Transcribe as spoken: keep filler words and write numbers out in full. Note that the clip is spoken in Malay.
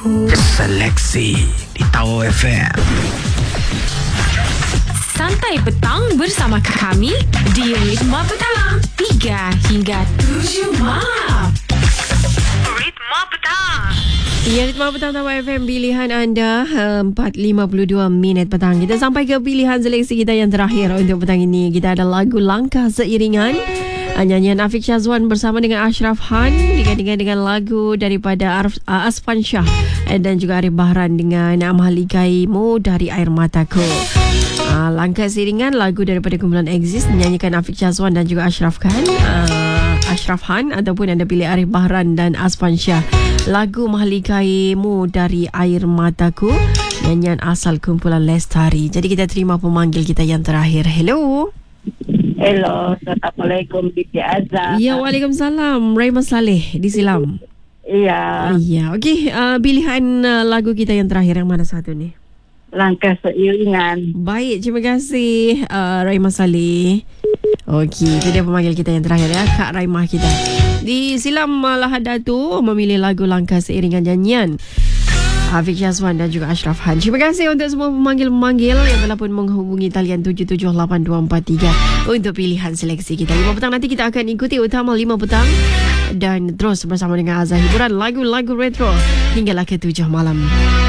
Seleksi di Tower F M. Santai petang bersama kami di Ritma Petang tiga hingga tujuh malam. Ritma Petang. Ya, Ritma Petang Tower F M, pilihan anda empat lima puluh dua minit petang. Kita sampai ke pilihan seleksi kita yang terakhir untuk petang ini. Kita ada lagu Langkah Seiringan, nyanyian Afiq Syazwan bersama dengan Ashraf Han, digantikan dengan lagu daripada Arf, uh, Asfan Shah dan juga Arif Bahran dengan Amhalikaimu dari Air Mataku. Uh, Langkah Seiringan, lagu daripada kumpulan Exist, dinyanyikan Afiq Syazwan dan juga Ashraf Khan, uh, Ashraf Han, ataupun anda pilih Arif Bahran dan Asfan Shah. Lagu Mahalikaimu dari Air Mataku, nyanyian asal kumpulan Lestari. Jadi kita terima pemanggil kita yang terakhir. Hello. Hello, Assalamualaikum Bibi Azhar. Ya, Waalaikumsalam. Raima Saleh di Silam. Iya. Ya, okey. Uh, pilihan uh, lagu kita yang terakhir yang mana satu ni? Langkah Seiringan. Baik, terima kasih uh, Raima Saleh. Okey, itu dia pemanggil kita yang terakhir ya, Kak Raimah kita. Di Silam uh, Lahadatu memilih lagu Langkah Seiringan, nyanyian Afiq Syazwan dan juga Ashraf Han. Terima kasih untuk semua pemanggil-pemanggil yang telah pun menghubungi talian tujuh tujuh lapan dua empat tiga untuk pilihan seleksi kita. lima petang nanti kita akan ikuti utama lima petang dan terus bersama dengan Azhar Hiburan lagu-lagu retro hinggalah ke tujuh malam.